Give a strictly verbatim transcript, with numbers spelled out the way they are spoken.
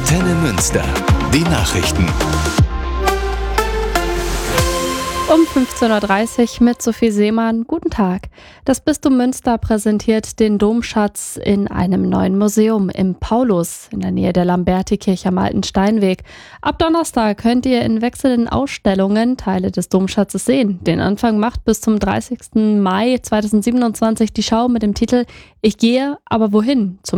Antenne Münster. Die Nachrichten. Um fünfzehn Uhr dreißig mit Sophie Seemann. Guten Tag. Das Bistum Münster präsentiert den Domschatz in einem neuen Museum im Paulus in der Nähe der Lambertikirche am Alten Steinweg. Ab Donnerstag könnt ihr in wechselnden Ausstellungen Teile des Domschatzes sehen. Den Anfang macht bis zum dreißigsten Mai zweitausendsiebenundzwanzig die Schau mit dem Titel „Ich gehe, aber wohin?" zum